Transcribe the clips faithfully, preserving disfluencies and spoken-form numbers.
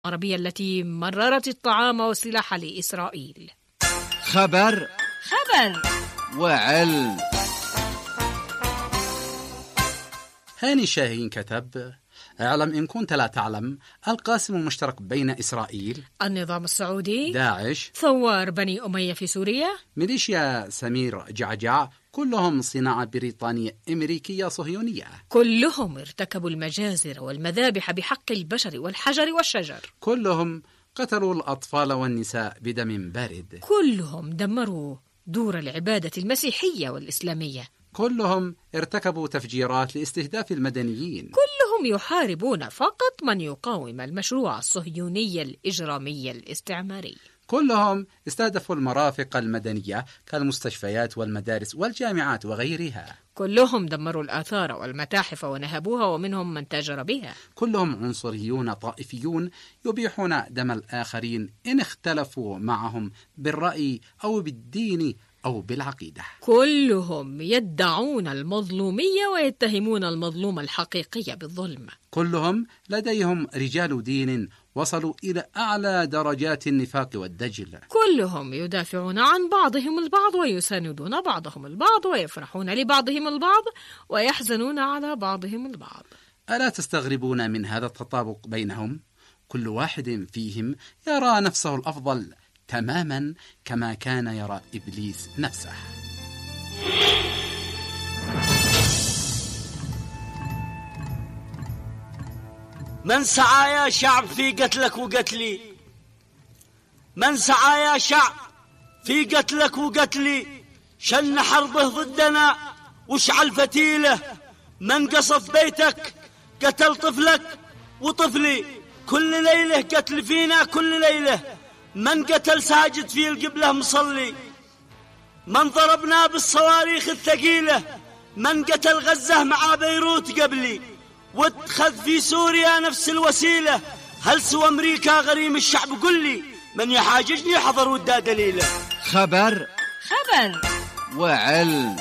العربية التي مررت الطعام والسلاح لإسرائيل. خبر خبر وعلم. هاني شاهين كتب: اعلم إن كنت لا تعلم، القاسم المشترك بين إسرائيل، النظام السعودي، داعش، ثوار بني أمية في سوريا، ميليشيا سمير جعجع، كلهم صناعة بريطانية أمريكية صهيونية. كلهم ارتكبوا المجازر والمذابح بحق البشر والحجر والشجر. كلهم قتلوا الأطفال والنساء بدم بارد. كلهم دمروا دور العبادة المسيحية والإسلامية. كلهم ارتكبوا تفجيرات لاستهداف المدنيين. كلهم يحاربون فقط من يقاوم المشروع الصهيوني الإجرامي الاستعماري. كلهم استهدفوا المرافق المدنية كالمستشفيات والمدارس والجامعات وغيرها. كلهم دمروا الآثار والمتاحف ونهبوها، ومنهم من تاجر بها. كلهم عنصريون طائفيون يبيحون دم الآخرين إن اختلفوا معهم بالرأي أو بالدين أو بالعقيدة. كلهم يدعون المظلومية ويتهمون المظلوم الحقيقي بالظلم. كلهم لديهم رجال دين وصلوا إلى أعلى درجات النفاق والدجل. كلهم يدافعون عن بعضهم البعض ويساندون بعضهم البعض ويفرحون لبعضهم البعض ويحزنون على بعضهم البعض. ألا تستغربون من هذا التطابق بينهم؟ كل واحد فيهم يرى نفسه الأفضل تماما كما كان يرى إبليس نفسه. من سعى يا شعب في قتلك وقتلي، من سعى يا شعب في قتلك وقتلي، شن حربه ضدنا واشعل فتيله. من قصف بيتك قتل طفلك وطفلي، كل ليلة قتل فينا كل ليلة. من قتل ساجد في القبلة مصلي، من ضربنا بالصواريخ الثقيلة، من قتل غزة مع بيروت قبلي، واتخذ في سوريا نفس الوسيلة. هل سوى أمريكا غريم الشعب؟ قل لي من يحاججني حضر ودا دليله. خبر خبر وعلم.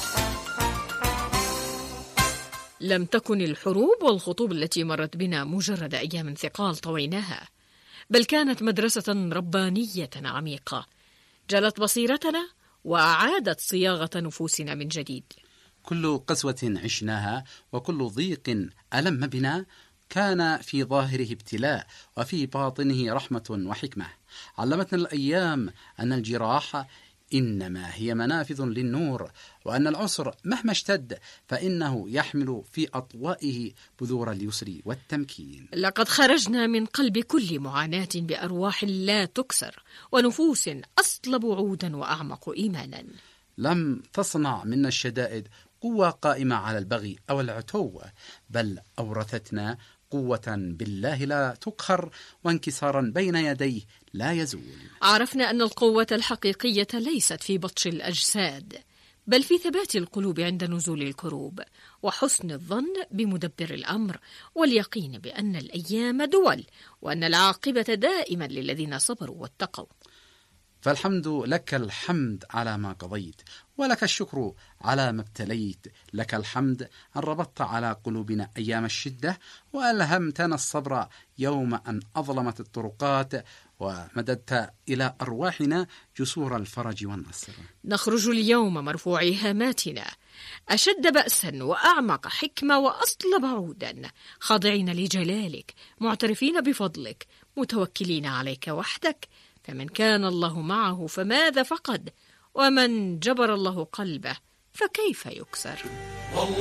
لم تكن الحروب والخطوب التي مرت بنا مجرد أيام ثقال طويناها، بل كانت مدرسة ربانية عميقة جلت بصيرتنا وأعادت صياغة نفوسنا من جديد. كل قسوة عشناها وكل ضيق ألم بنا كان في ظاهره ابتلاء وفي باطنه رحمة وحكمة. علمتنا الأيام أن الجراح إنما هي منافذ للنور، وأن العسر مهما اشتد فإنه يحمل في أطوائه بذور اليسر والتمكين. لقد خرجنا من قلب كل معاناة بأرواح لا تكسر ونفوس أصلب عودا وأعمق إيمانا. لم تصنع منا الشدائد قوة قائمة على البغي أو العتو، بل أورثتنا قوة بالله لا تقهر وانكسارا بين يديه لا يزول. عرفنا أن القوة الحقيقية ليست في بطش الأجساد، بل في ثبات القلوب عند نزول الكروب، وحسن الظن بمدبر الأمر، واليقين بأن الأيام دول، وأن العاقبة دائما للذين صبروا واتقوا. فالحمد لك الحمد على ما قضيت، ولك الشكر على ما ابتليت. لك الحمد أن ربطت على قلوبنا أيام الشدة، وألهمتنا الصبر يوم أن أظلمت الطرقات، ومددت إلى أرواحنا جسور الفرج والنصر. نخرج اليوم مرفوعي هاماتنا، أشد بأسا وأعمق حكمة وأصلب عودا، خاضعين لجلالك، معترفين بفضلك، متوكلين عليك وحدك. فمن كان الله معه فماذا فقد، ومن جبر الله قلبه فكيف يكسر.